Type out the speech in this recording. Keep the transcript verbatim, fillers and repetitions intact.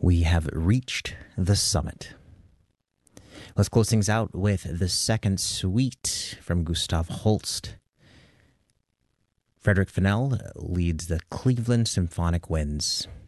We have reached the summit. Let's close things out with the second suite from Gustav Holst. Frederick Fennell leads the Cleveland Symphonic Winds.